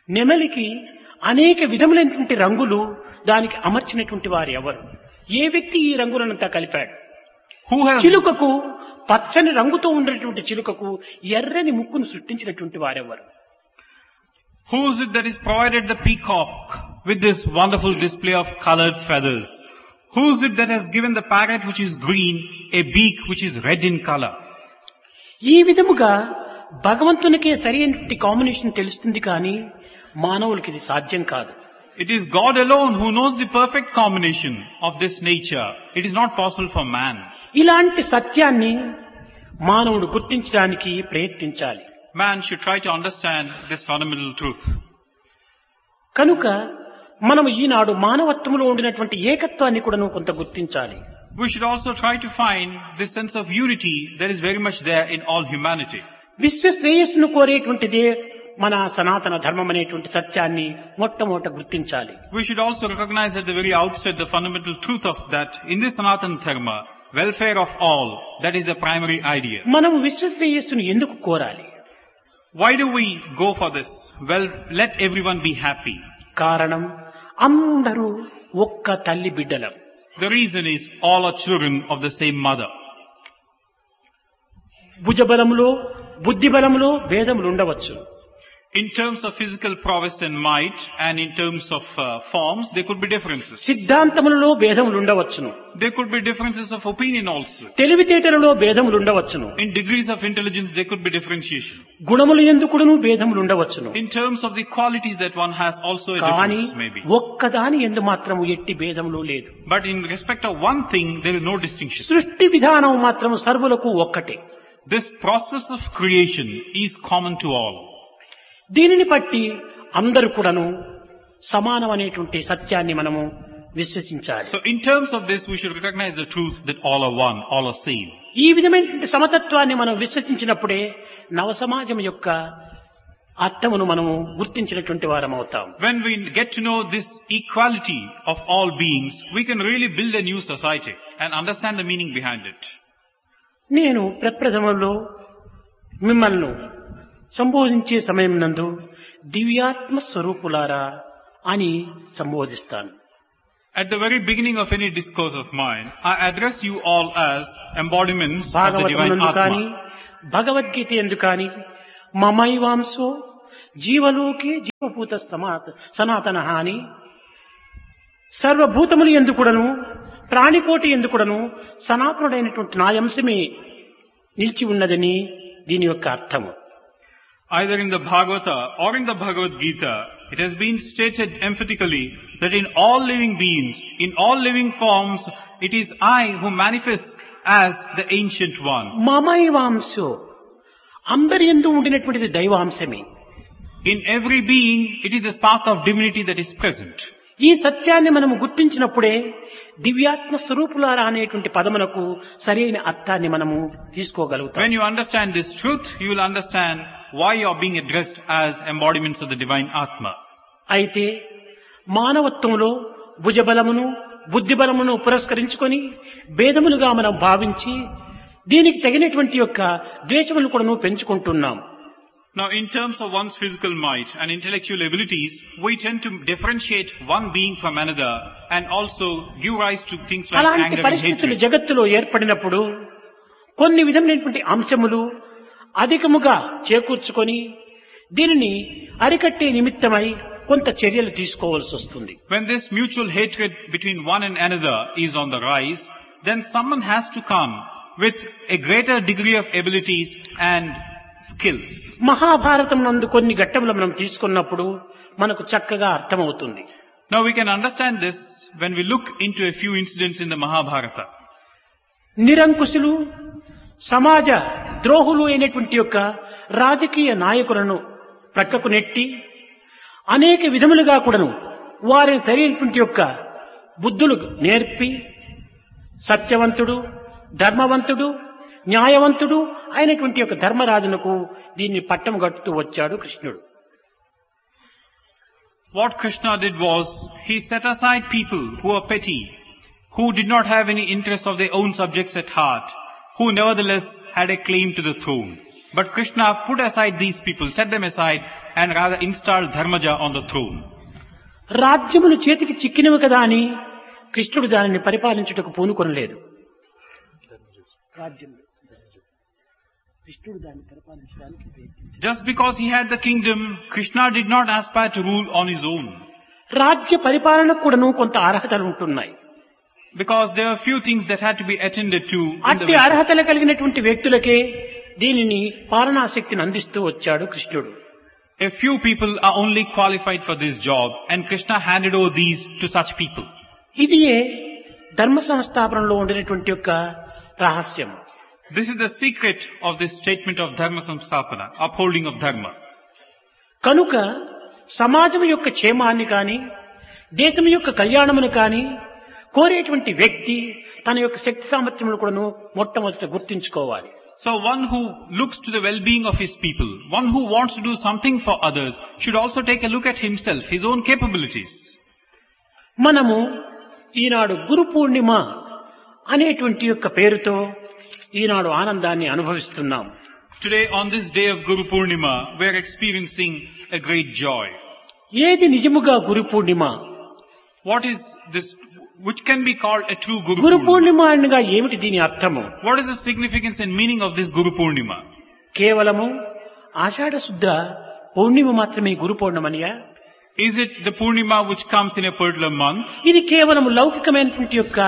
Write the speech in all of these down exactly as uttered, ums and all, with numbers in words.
నెమలికి అనేక విధములైనటువంటి రంగులు దానికి అమర్చినటువంటి వారు ఎవరు? ఏ వ్యక్తి ఈ రంగులనంతా కలిపాడు? Who has, చిలుకకు పచ్చని రంగుతో ఉండేటువంటి చిలుకకు ఎర్రని ముక్కును సృష్టించినటువంటి వారెవరు? who is it that is provided the peacock with this wonderful display of colored feathers? Who is it that has given the parrot which is green a beak which is red in color? ఈ విధముగా భగవంతునికే సరి అయినటువంటి combination తెలుస్తుంది కానీ మానవులకి ఇది సాధ్యం కాదు. It is God alone who knows the perfect combination of this nature. It is not possible for man. ఇలాంటి సత్యాన్ని మానవుడు గుర్తించడానికి ప్రయత్నించాలి. Man should try to understand this fundamental truth. కనుక మనం ఈనాడు మానవత్వంలో ఉండినటువంటి ఏకత్వాన్ని కూడా కొంత గుర్తించాలి. We should also try to find this sense of unity that is very much there in all humanity. విశ్వ శ్రేయస్సును కోరేటువంటిదే మన సనాతన ధర్మం అనేటువంటి సత్యాన్ని మొట్టమొదట గుర్తించాలి. We should also recognize at the very outset the fundamental truth of that in this Sanatana Dharma, welfare of all, that is the primary idea. మనం విశ్వ శ్రేయస్సును ఎందుకు కోరాలి? Why do we go for this? Well, let everyone be happy. కారణం అందరూ ఒక్క తల్లి బిడ్డలం. The reason is all are children of the same mother. భుజబలములో బుద్ధి బలములో భేదములు ఉండవచ్చు. In terms of physical prowess and might, and in terms of uh, forms, there could be differences. సిద్ధాంతములలో భేదములు ఉండవచ్చును. There could be differences of opinion also. తెలివితేటలలో భేదములు ఉండవచ్చును. In degrees of intelligence, there could be differentiation. గుణములు ఎందుకును భేదములు ఉండవచ్చును. In terms of the qualities that one has, also a కానీ difference maybe. ఒక్కదాని ఎందు మాత్రము ఎట్టి భేదములు లేదు. But in respect of one thing, there is no distinction. సృష్టి విధానం మాత్రము సర్వులకు ఒక్కటే. This process of creation is common to all. దీనిని బట్టి అందరూ కూడాను సమానమనేటువంటి సత్యాన్ని మనము విశ్వసించాలి. So in terms of this, we should recognize the truth that all are one, all are same. ఈ విధమైనటువంటి సమతత్వాన్ని మనం విశ్వసించినప్పుడే నవ సమాజం యొక్క అర్థమును మనము గుర్తించినటువంటి వారం అవుతాం. When we get to know this equality of all beings, we can really build a new society and understand the meaning behind it. నేను ప్రప్రథమంలో మిమ్మల్ని సంబోధించే సమయం నందు దివ్యాత్మ స్వరూపులారా అని సంబోధిస్తాను. At the very beginning of any discourse of mine, I address you all as embodiments of the Bhagavatam divine నందు కానీ Atma. Bhagavad Gita ఎందు కానీ మమైవాంసో జీవలోకే జీవభూత సనాతన అని సర్వభూతములు ఎందుకుడను ప్రాణికోటి ఎందుకుడను సనాతనుడైనటువంటి నా అంశమే నిలిచి ఉన్నదని దీని యొక్క అర్థము. Either in the Bhagavata or in the Bhagavad Gita, it has been stated emphatically that in all living beings, in all living forms, it is I who manifests as the Ancient One. మమైవాంశో అందరి యందు ఉండినటువంటిది దైవాంశమే. In every being, it is the spark of divinity that is present. ఈ సత్యాన్ని మనము గుర్తించినప్పుడే దివ్యాత్మ స్వరూపులారా అనేటువంటి పదమునకు సరైన అర్థాన్ని మనము తీసుకోగలుగుతాం. When you understand this truth, you will understand why you are being addressed as embodiments of the divine Atma. అయితే మానవత్వంలో భుజబలమును బుద్ధిబలమును పురస్కరించుకొని భేదములుగా మనం భావించి దీనికి తగినటువంటి యొక్క ద్వేషములు కూడా పెంచుకుంటున్నాం. Now, in terms of one's physical might and intellectual abilities, we tend to differentiate one being from another and also give rise to things like అలాంటి anger and పరిస్థితులు hatred. జగత్తులో ఏర్పడినప్పుడు కొన్ని విధమైనటువంటి అంశములు అధికముగా చేకూర్చుకొని దీనిని అరికట్టే నిమిత్తమై కొంత చర్యలు తీసుకోవాల్సి వస్తుంది. When this mutual hatred between one and another is on the rise, then someone has to come with a greater degree of abilities and skills. Mahabharatam నందు కొన్ని ఘట్టములు మనం తీసుకున్నప్పుడు మనకు చక్కగా అర్థమవుతుంది. Now we can understand this when we look into a few incidents in the Mahabharata. నిరంకుశులు సమాజ ద్రోహులు అయినటువంటి యొక్క రాజకీయ నాయకులను ప్రక్కకు నెట్టి అనేక విధములుగా కూడాను వారిని తగినటువంటి యొక్క బుద్ధులు నేర్పి సత్యవంతుడు ధర్మవంతుడు న్యాయవంతుడు అయినటువంటి యొక్క ధర్మరాజునకు దీన్ని పట్టం కట్టుతూ వచ్చాడు కృష్ణుడు. What Krishna did was, he set aside people who are petty, who did not have any interest of their own subjects at heart, who nevertheless had a claim to the throne. But Krishna put aside these people, set them aside, and rather installed Dharmaja on the throne. రాజ్యములు చేతికి చిక్కినవి కదా అని కృష్ణుడు దానిని పరిపాలించుటకు పూనుకొనలేదు. రాజ్యములు కృష్ణుడు దాన్ని పరిపాలించడానికి ప్రయత్నించాడు. Just because he had the kingdom, Krishna did not aspire to rule on his own. రాజ్య పరిపాలనకు కూడాను కొంత అర్హతలు ఉంటున్నాయి. Because there are few things that had to be attended to. In the అట్టి అర్హతలు కలిగినటువంటి వ్యక్తులకే దీనిని పాలనాశక్తిని అందిస్తూ వచ్చాడు కృష్ణుడు. A few people are only qualified for this job, and Krishna handed over these to such people. ఇదియే ధర్మ సంస్థాపనలో ఉండినటువంటి యొక్క రహస్యం. This is the secret of this statement of Dharma Samstapana, upholding of Dharma. కనుక సమాజం యొక్క క్షేమాన్ని కాని దేశం యొక్క కళ్యాణమును కాని కోరేటువంటి వ్యక్తి తన యొక్క శక్తి సామర్థ్యములను కూడాను మొట్టమొదట గుర్తించుకోవాలి. So one who looks to the well-being of his people, one who wants to do something for others, should also take a look at himself, his own capabilities. మనము ఈనాడు గురు పూర్ణిమ అనేటువంటి యొక్క పేరుతో ఈనాడు ఆనందాన్ని అనుభవిస్తున్నాం. Today on this day of Guru Purnima, we are experiencing a great joy. ఏది నిజముగా Guru Purnima? What is this, which can be called a true Guru Guru Purnima? పూర్ణిమ అనగా ఏమిటి దీని అర్థము? What is the significance and meaning of this Guru Purnima? కేవలము ఆషాఢ శుద్ధ పౌర్ణిమ మాత్రమే గురు పౌర్ణమనియా? Is it the Purnima which comes in a particular month? ఇది కేవలం లౌకికమైనటువంటి యొక్క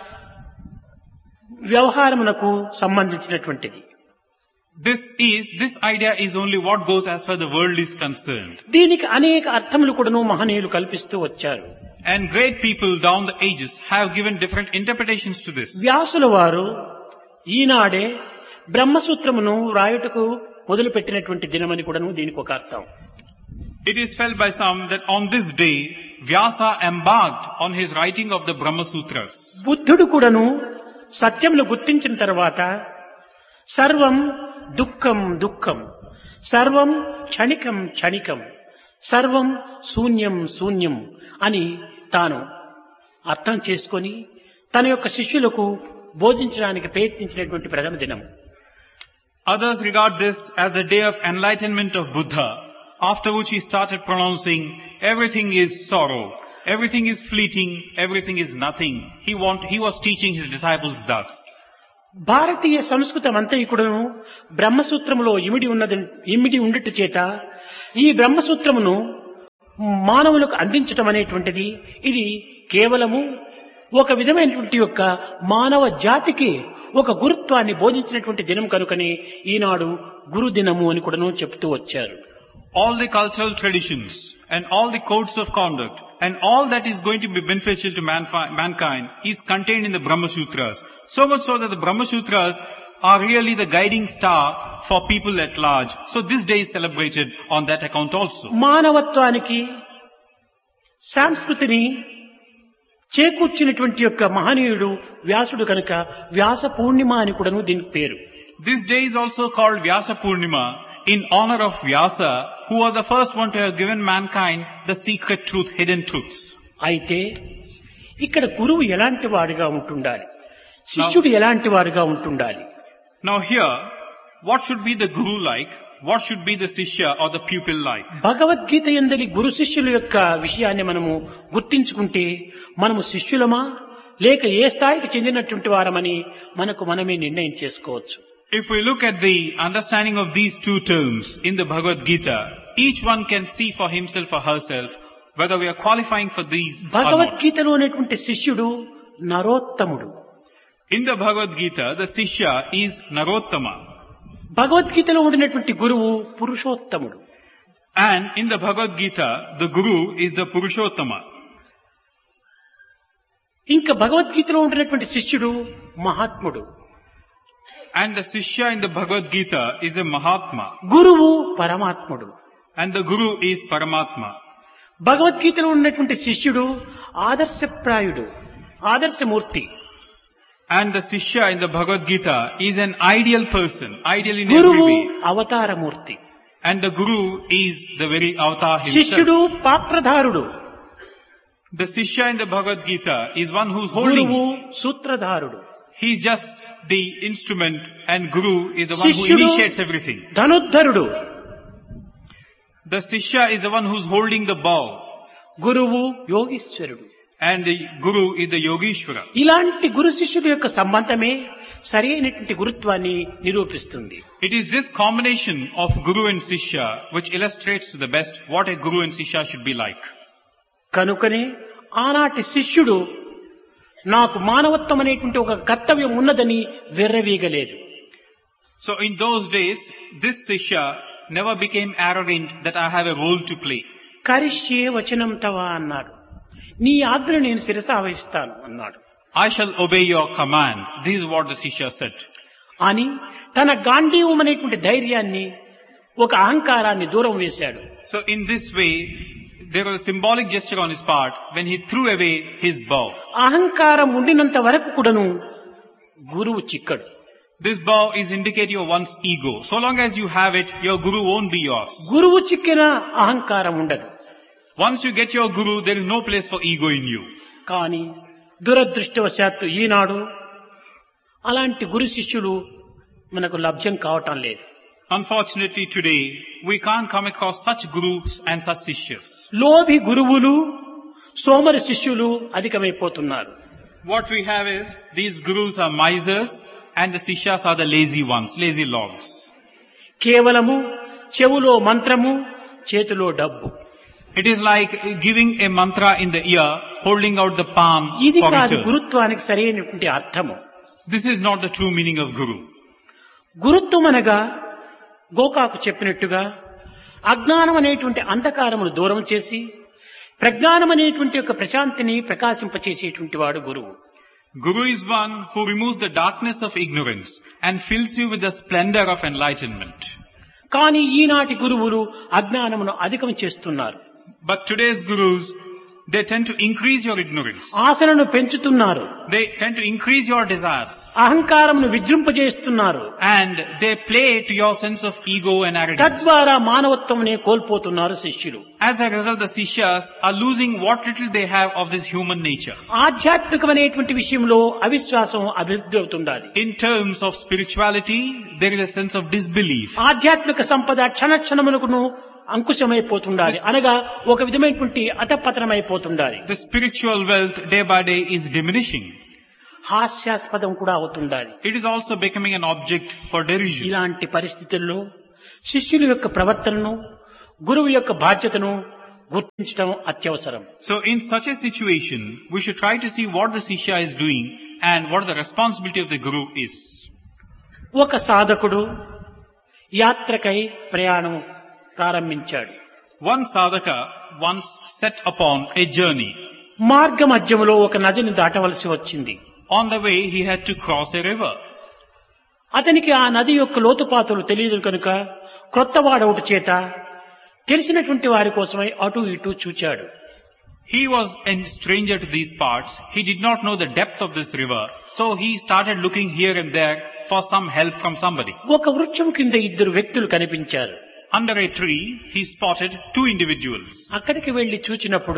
వ్యవహారమునకు సంబంధించినటువంటిది. This is, this idea is only what goes as far the world is concerned. దీనికి అనేక అర్థములు కూడాను మహనీయులు కల్పిస్తూ వచ్చారు. And great people down the ages have given different interpretations to this. వ్యాసుల వారు ఈనాడే బ్రహ్మసూత్రమును రాయుటకు మొదలుపెట్టినటువంటి దినమని కూడాను దీనికి ఒక అర్థం. It is felt by some that on this day, Vyasa embarked on his writing of the Brahma Sutras. బుద్ధుడు కూడాను సత్యమును గుర్తించిన తర్వాత సర్వం దుఃఖం దుఃఖం, సర్వం క్షణికం క్షణికం, సర్వం శూన్యం శూన్యం అని తాను అర్థం చేసుకొని తన యొక్క శిష్యులకు బోధించడానికి ప్రయత్నించినటువంటి ప్రథమ దినం. Others regard this as the day of enlightenment of Buddha, after which he started pronouncing, everything is sorrow, everything is fleeting, everything is nothing. He want, he was teaching his disciples thus. భారతీయ సంస్కృతం అంతయుకుడును బ్రహ్మసూత్రములో ఇమిడి ఉన్నది ఇమిడి ఉండట చేత ఈ బ్రహ్మసూత్రమును మానవులకు అందించటం అనేటువంటిది ఇది కేవలము ఒక విధమైనటువంటి యొక్క మానవ జాతికి ఒక గురుత్వాన్ని బోధించినటువంటి దినం కనుకనే ఈనాడు గురు దినము అని కూడాను చెప్తూ వచ్చారు. All the cultural traditions and all the codes of conduct and all that is going to be beneficial to manfi- mankind is contained in the Brahma Sutras. So much so that the Brahma Sutras are really the guiding star for people at large. So this day is celebrated on that account also. మానవత్వానికి సంస్కృతిని చేకూర్చినటువంటి యొక్క మహనీయుడు వ్యాసుడు కనుక వ్యాస పూర్ణిమ అని కూడాను దీనికి పేరు. This day is also called Vyasa Purnima in honor of Vyasa, who was the first one to have given mankind the secret truth, hidden truths. అయితే ఇక్కడ గురువు ఎలాంటి వాడిగా ఉంటుండాలి, శిష్యుడు ఎలాంటి వాడిగా ఉంటుండాలి? Now here, what should be the guru like? What should be the Sishya or the pupil like? Bhagavad Gita యందలి గురు శిష్యుల యొక్క విషయాన్ని మనము గుర్తించుకుంటే మనము శిష్యులమా లేక ఏ స్థాయికి చెందినటువంటి వారమని మనకు మనమే నిర్ణయం చేసుకోవచ్చు. If we look at the understanding of these two terms in the Bhagavad Gita, each one can see for himself or herself whether we are qualifying for these or not. భగవద్గీతలో ఉన్నటువంటి శిష్యుడు నరోత్తముడు. In the Bhagavad Gita, the Sishya is Narottama. భగవద్గీతలో ఉండినటువంటి గురువు పురుషోత్తముడు. And in the Bhagavad Gita, the Guru is the Purushottama. ఇంకా భగవద్గీతలో ఉండినటువంటి శిష్యుడు మహాత్ముడు. And the Sishya in the Bhagavad Gita is a Mahatma. గురువు పరమాత్ముడు. And the Guru is Paramatma. భగవద్గీతలో ఉన్నటువంటి శిష్యుడు ఆదర్శప్రాయుడు, ఆదర్శమూర్తి. And the Sishya in the Bhagavad Gita is an ideal person, ideal in every గురువు way. అవతారమూర్తి. And the Guru is the very avatar శిష్యుడు himself. పాత్రధారుడు. The Sishya in the Bhagavad Gita is one who's holding. గురువు సూత్రధారుడు. He's just the instrument and Guru is the one who శిష్యుడు initiates everything. ధనుద్ధరుడు, The Sishya is the one who's holding the bow గురువు యోగీశ్వరుడు. and the Guru is the Yogishwara. ఇలాంటి గురు శిష్యుల యొక్క సంబంధమే సరైనటువంటి గురుత్వాన్ని నిరూపిస్తుంది. It is this combination of Guru and Sishya which illustrates to the best what a Guru and Sishya should be like. కనుకనే ఆనాటి శిష్యుడు నాకు మానవత్వం అనేటువంటి ఒక కర్తవ్యం ఉన్నదని వెర్రవీగలేదు. So in those days, this Sishya never became arrogant that I have a role to play. కరిష్యే వచనం తవ అన్నాడు. నీ ఆజ్ఞ నేను శిరసావహిస్తాను అన్నాడు. I shall obey your command. This is what the Sishya said. అని తన గాంధీవం అనేటువంటి ధైర్యాన్ని, ఒక అహంకారాన్ని దూరం వేశాడు. So in this way, there was a symbolic gesture on his part when he threw away his bow. అహంకారం ఉండినంత వరకు కూడాను గురువు చిక్కడు. This bow is indicative of one's ego. So long as you have it, your Guru won't be yours. గురువు చిక్కిన అహంకారం ఉండదు. Once you get your Guru, there is no place for ego in you. కానీ దురదృష్టవశాత్తు ఈనాడు అలాంటి గురు శిష్యులు మనకు లభ్యం కావటం లేదు. Unfortunately today, we can't come across such gurus and such sishyas. లోభి గురువులు, సోమరి శిష్యులు అధికమైపోతున్నారు. What we have is, these gurus are misers and the sishyas are the lazy ones, lazy logs. కేవలము చెవులో మంత్రము, చేతిలో డబ్బు. It is like giving a mantra in the ear, holding out the palm ఇది for కాదు return. గురుత్వానికి సరైనటువంటి అర్థము. This is not the true meaning of Guru. గురుత్వం అనగా గోకాకు చెప్పినట్టుగా అజ్ఞానం అనేటువంటి అంధకారమును దూరం చేసి ప్రజ్ఞానం అనేటువంటి ఒక ప్రశాంతిని ప్రకాశింపచేసేటువంటి వాడు గురువు. Guru is one who removes the darkness of ignorance and fills you with the splendor of enlightenment. కానీ ఈనాటి గురువులు అజ్ఞానమును అధికం చేస్తున్నారు. But today's gurus, they tend to increase your ignorance. ఆశలను పెంచుతున్నారు. They tend to increase your desires. అహంకారమును విజృంపజేస్తున్నారు. And they play to your sense of ego and arrogance. తద్వారా మానవత్వమునే కోల్పోతున్నారు శిష్యులు. As a result, the sishyas are losing what little they have of this human nature. ఆధ్యాత్మికమైనటువంటి విషయంలో అవిశ్వాసం అభివృద్ధి అవుతుండాలి. In terms of spirituality, there is a sense of disbelief. ఆధ్యాత్మిక సంపద క్షణ క్షణమునకును అంకుశమైపోతుండాలి, అనగా ఒక విధమైనటువంటి అతపతనమైపోతుండాలి. The spiritual wealth day by day is diminishing. హాస్యాస్పదం కూడా అవుతుండాలి. It is also becoming an object for derision. ఇలాంటి పరిస్థితుల్లో శిష్యుల యొక్క ప్రవర్తనను, గురువు యొక్క బాధ్యతను గుర్తించడం అత్యవసరం. So in such a situation, we should try to see what the sishya is doing and what the responsibility of the guru is. ఒక సాధకుడు యాత్రకై ప్రయాణం ప్రారంభించాడు. One sadhaka once set upon a journey. మార్గ మధ్యములో ఒక నదిని దాటవలసి వచ్చింది. On the way, he had to cross a river. అతనికి ఆ నది యొక్క లోతుపాతులు తెలియదు కనుక క్రొత్త వాడవుట చేత తెలిసినటువంటి వారి కోసమై అటు ఇటు చూచాడు. He was a stranger to these parts. He did not know the depth of this river. So he started looking here and there for some help from somebody. ఒక వృక్షం కింద ఇద్దరు వ్యక్తులు కనిపించారు. Under a tree, he spotted two individuals. అక్కడికి వెళ్లి చూచినప్పుడు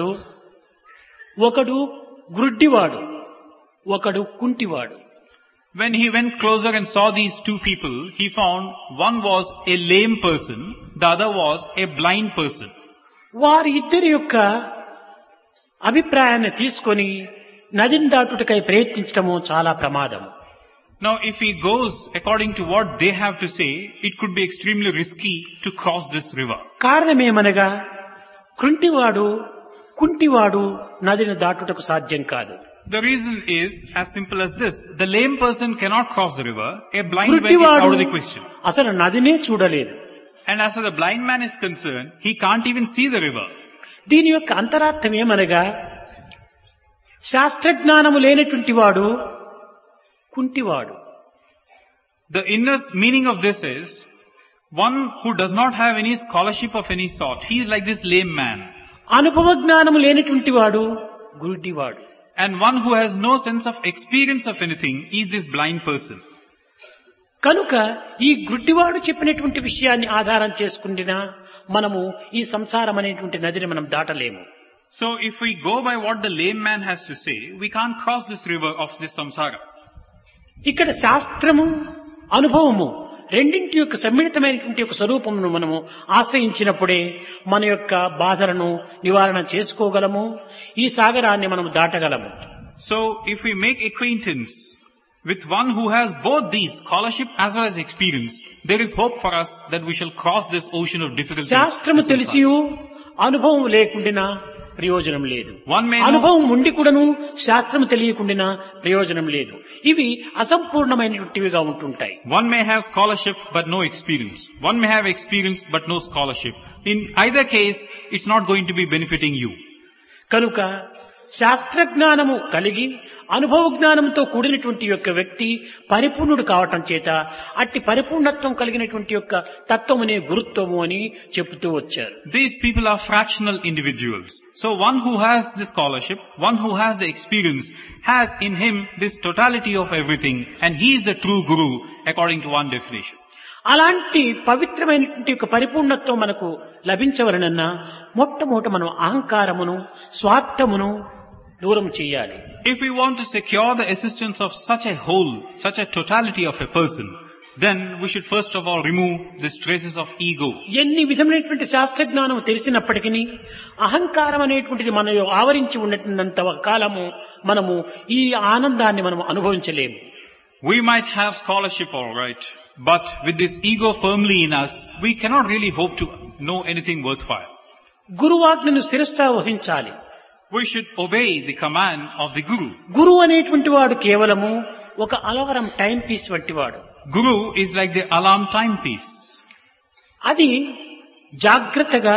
ఒకడు గ్రుడ్డివాడు, ఒకడు కుంటివాడు. When he went closer and saw these two people, he found one was a lame person, the other was a blind person. వారి ఇద్దరి యొక్క అభిప్రాయాన్ని తీసుకొని నదిని దాటుటకై ప్రయత్నించడము చాలా ప్రమాదం. Now, if he goes according to what they have to say, it could be extremely risky to cross this river. కారణమేమనగా కుంటివాడు కుంటివాడు నదిని దాటుటకు సాధ్యం కాదు. The reason is as simple as this. The lame person cannot cross the river. A blind man is కుంటివాడు out of the question. అసలు నదినే చూడలేదు. And as far as the blind man is concerned, he can't even see the river. దీని యొక్క అంతరార్థం ఏమనగా శాస్త్రజ్ఞానము లేనటువంటి వాడు కుంటివాడు. The inner meaning of this is, one who does not have any scholarship of any sort, he is like this lame man. అనుభవ జ్ఞానము లేనటువంటి వాడు గుడ్డివాడు. And one who has no sense of experience of anything is this blind person. కనుక ఈ గుడ్డివాడు చెప్పినటువంటి విషయాన్ని ఆధారం చేసుకుంటున్నా మనము ఈ సంసారం అనేటువంటి నదిని మనం దాటలేము. So if we go by what the lame man has to say, we can't cross this river of this samsara. ఇక్కడ శాస్త్రము అనుభవము రెండింటి యొక్క సమ్మిళితమైనటువంటి యొక్క స్వరూపమును మనము ఆశ్రయించినప్పుడే మన యొక్క బాధలను నివారణ చేసుకోగలము, ఈ సాగరాన్ని మనం దాటగలము. So, if we make acquaintance with one who has both these, scholarship as well as experience, there is hope for us that we shall cross this ocean of difficulties. శాస్త్రము తెలిసియు అనుభవం లేకుండినా ప్రయోజనం లేదు. One may know, అనుభవం ఉండి కూడాను శాస్త్రం తెలియకుండినా ప్రయోజనం లేదు. ఇవి అసంపూర్ణమైనటువంటివిగా ఉంటుంటాయి. one may have scholarship but no experience. One may have experience but no scholarship. In either case, it's not going to be benefiting you. కనుక శాస్త్రజ్ఞానము కలిగి అనుభవ జ్ఞానంతో కూడినటువంటి యొక్క వ్యక్తి పరిపూర్ణుడు కావటం చేత అట్టి పరిపూర్ణత్వం కలిగినటువంటి యొక్క తత్వమునే గురుత్వము అని చెబుతూ వచ్చారు. These people are fractional individuals. So one who has the scholarship, one who has the experience, has in him this totality of everything, and he is the true guru according to one definition. అలాంటి పవిత్రమైనటువంటి యొక్క పరిపూర్ణత్వం మనకు లభించవలనన్నా మొట్టమొదట మనం అహంకారమును స్వార్థమును దూరం చేయాలి. If we want to secure the assistance of such a whole, such a totality of a person, then we should first of all remove the traces of ego. ఎన్ని విధమైనటువంటి శాస్త్రజ్ఞానం తెలిసినప్పటికీ అహంకారం అనేటువంటిది మనలో ఆవరించి ఉన్నంత కాలము మనము ఈ ఆనందాన్ని మనం అనుభవించలేము. We might have scholarship all right, but with this ego firmly in us, we cannot really hope to know anything worthwhile. గురువాజ్ఞను శిరస్సా వహించాలి. We should obey the command of the Guru. గురువు అనేటువంటి వాడు కేవలము ఒక అలవరం టైం పీస్ వంటి వాడు. Guru is like the alarm timepiece. అది జాగ్రత్తగా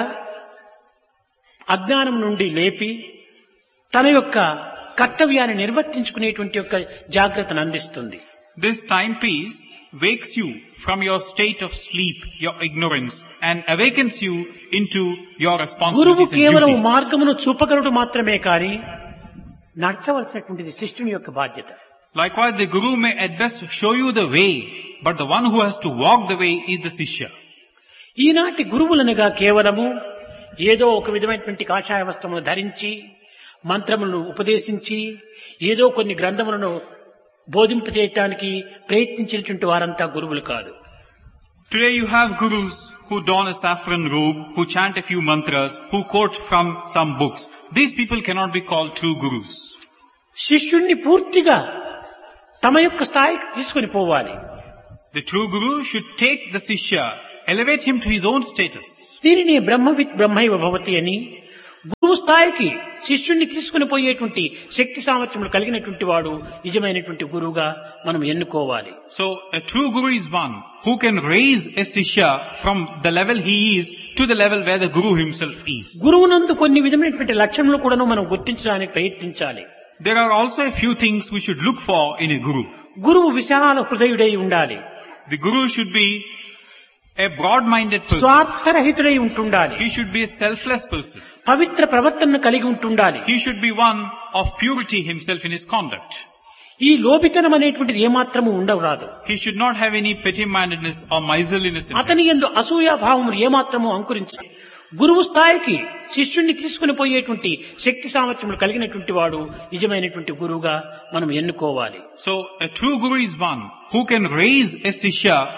అజ్ఞానం నుండి లేపి తన యొక్క కర్తవ్యాన్ని నిర్వర్తించుకునేటువంటి యొక్క జాగ్రత్తను అందిస్తుంది. This timepiece wakes you from your state of sleep, your ignorance, and awakens you into your గురువు responsibilities and కేవలం duties. మార్గమును చూపగలడు మాత్రమే కాని నడచవలసినటువంటిది శిష్యుని యొక్క బాధ్యత. Likewise, the Guru may at best show you the way, but the one who has to walk the way is the Sishya. ఈనాటి గురువులనగా కేవలము ఏదో ఒక విధమైనటువంటి కాషాయ వస్త్రమును ధరించి మంత్రములను ఉపదేశించి ఏదో కొన్ని గ్రంథములను బోధింపచేయటానికి ప్రయత్నించినటువంటి వారంతా గురువులు కాదు. Today you have gurus who don a saffron robe, who chant a few mantras, who quote from some books. These people cannot be called true gurus. శిష్యుణ్ణి పూర్తిగా తమ యొక్క స్థాయికి తీసుకొని పోవాలి. The true guru should take the Sishya, elevate him to his own status. దీనిని బ్రహ్మవిత్ బ్రహ్మైవ భవతి అని గురువు స్థాయికి శిష్యుణ్ణి తీసుకుని పోయేటువంటి శక్తి సామర్థ్యములు కలిగినటువంటి వాడు నిజమైనటువంటి గురువుగా మనం ఎన్నుకోవాలి. So a true guru is one who can raise a Sishya from the level he is to the level where the guru himself is. గురువునందు కొన్ని విధమైనటువంటి లక్షణములు కూడా మనం గుర్తించడానికి ప్రయత్నించాలి. There are also a few things we should look for in a guru. గురువు విశాల హృదయుడై ఉండాలి. The guru should be a broad-minded person. స్వార్థరహితుడై ఉంటుండాలి. He should be a selfless person. పవిత్ర ప్రవర్తనను కలిగి ఉంటుండాలి. He should be one of purity himself in his conduct. ఈ లోభితనం అనేటువంటిది ఏమాత్రము ఉండరాదు. He should not have any petty-mindedness or miserliness in him. అతని యందు అసూయా భావములు ఏమాత్రము అంకురించదు. గురువు స్థాయికి శిష్యుణ్ణి తీసుకుని పోయేటువంటి శక్తి సామర్థ్యములు కలిగినటువంటి వాడు నిజమైనటువంటి గురువుగా మనం ఎన్నుకోవాలి. So a true guru is one who can raise a Sishya